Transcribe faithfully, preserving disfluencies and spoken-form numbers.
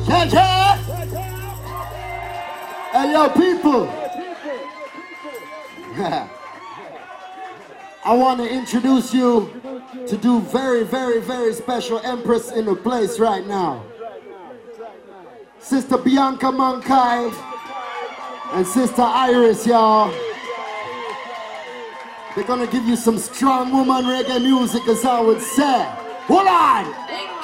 Yeah, yeah. Hey, yo, people. I want to introduce you to do very, very, very special Empress in the place right now. Sister Bianca Mankai and Sister Iris, y'all. They're gonna give you some strong woman reggae music, as I would say. Hold on!